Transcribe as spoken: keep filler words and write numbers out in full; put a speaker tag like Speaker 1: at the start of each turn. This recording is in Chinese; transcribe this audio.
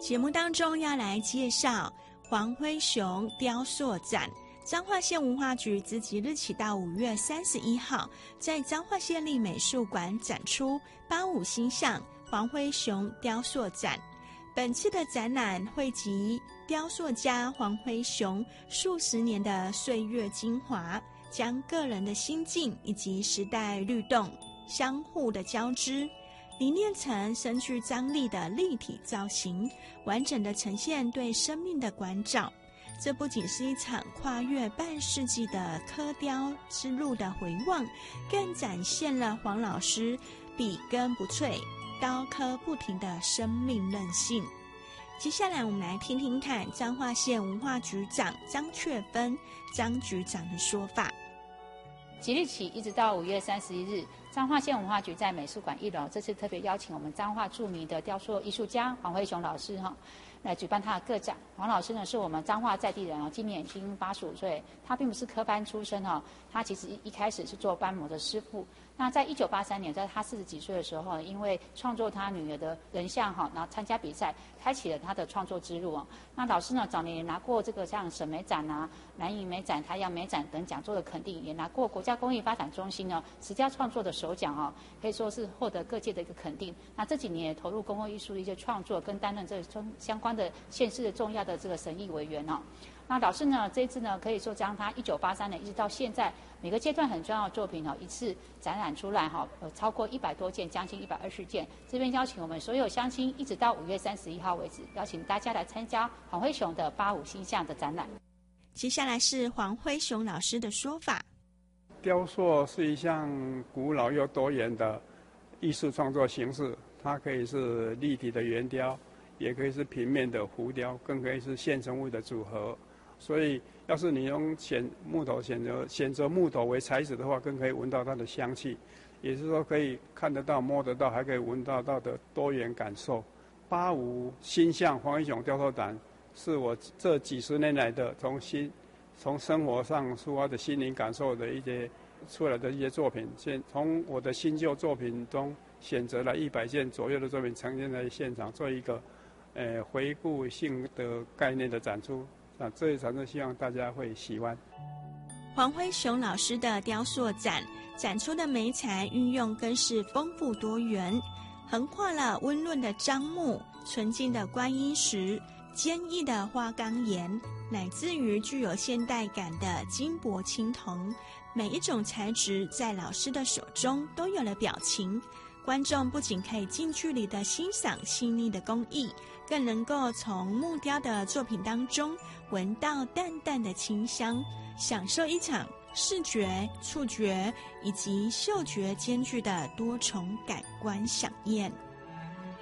Speaker 1: 节目当中要来介绍黄辉雄雕塑展，彰化县文化局自即日起到五月三十一号，在彰化县立美术馆展出八五星象黄辉雄雕塑展。本次的展览汇集雕塑家黄辉雄数十年的岁月精华，将个人的心境以及时代律动相互的交织，凝练成深具张力的立体造型，完整的呈现对生命的关照。这不仅是一场跨越半世纪的刻雕之路的回望，更展现了黄老师笔耕不辍、刀刻不停的生命韧性。接下来我们来听听看彰化县文化局长张雀芬张局长的说法。
Speaker 2: 即日起一直到五月三十一日，彰化县文化局在美术馆一楼，这次特别邀请我们彰化著名的雕塑艺术家黄辉雄老师哈，来举办他的个展。黄老师呢是我们彰化在地人哦，今年已经八十五岁。他并不是科班出身哈，他其实一开始是做斑模的师傅。那在一九八三年，在他四十几岁的时候，因为创作他女儿的人像哈，然后参加比赛，开启了他的创作之路哦。那老师呢，早年也拿过这个像省美展啊、南影美展、台阳美展等讲座的肯定，也拿过国家工艺发展中心呢十佳创作的首奖哦，可以说是获得各界的一个肯定。那这几年也投入公共艺术的一些创作，跟担任这相关的县市的重要的这个审议委员哦。那老师呢，这一次呢，可以说将他一九八三年一直到现在每个阶段很重要的作品哦，一次展览出来哈，有超过一百多件，将近一百二十件。这边邀请我们所有乡亲，一直到五月三十一号为止，邀请大家来参加黄辉雄的八五星象的展览。
Speaker 1: 接下来是黄辉雄老师的说法。
Speaker 3: 雕塑是一项古老又多元的艺术创作形式，它可以是立体的圆雕，也可以是平面的浮雕，更可以是现成物的组合。所以要是你用选木头选择选择木头为材质的话，更可以闻到它的香气，也就是说可以看得到摸得到，还可以闻到到的多元感受。八五星象黄辉雄雕塑展是我这几十年来的从心从生活上出发的心灵感受的一些出来的一些作品，现从我的新旧作品中选择了一百件左右的作品呈现在现场，做一个呃回顾性的概念的展出。啊，这一场是希望大家会喜欢。
Speaker 1: 黄辉雄老师的雕塑展展出的媒材运用更是丰富多元，横跨了温润的樟木、纯净的观音石、坚毅的花岗岩，乃至于具有现代感的金箔青铜。每一种材质在老师的手中都有了表情，观众不仅可以近距离的欣赏细腻的工艺，更能够从木雕的作品当中闻到淡淡的清香，享受一场视觉、触觉以及嗅觉兼具的多重感官飨宴。